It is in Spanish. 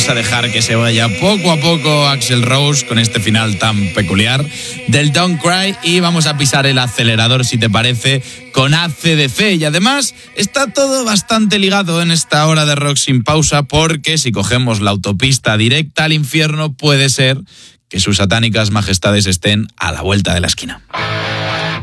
a dejar que se vaya poco a poco Axl Rose con este final tan peculiar del Don't Cry y vamos a pisar el acelerador, si te parece, con AC/DC. Y además está todo bastante ligado en esta hora de rock sin pausa, porque si cogemos la autopista directa al infierno puede ser que sus satánicas majestades estén a la vuelta de la esquina.